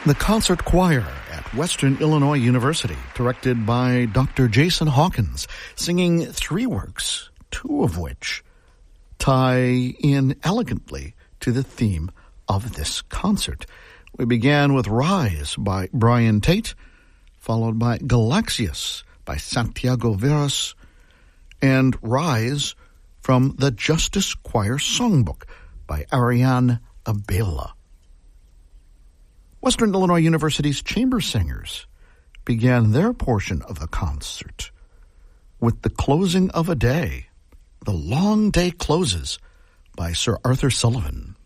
The concert choir at Western Illinois University, directed by Dr. Jason Hawkins, singing three works, two of which tie in elegantly to the theme of this concert. We began with Rise by Brian Tate, followed by Galaxias by Santiago Veras, and Rise from the Justice Choir Songbook by Ariane Abela. Western Illinois University's chamber singers began their portion of the concert with The Closing of a Day, The Long Day Closes by Sir Arthur Sullivan.